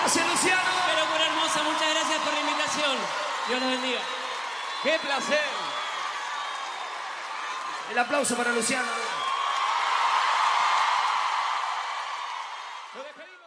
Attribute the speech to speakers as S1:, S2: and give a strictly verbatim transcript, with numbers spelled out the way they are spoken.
S1: Gracias, Luciano.
S2: Qué locura hermosa, muchas gracias por la invitación. Dios los bendiga.
S1: Qué placer. El aplauso para Luciano. Lo despedimos.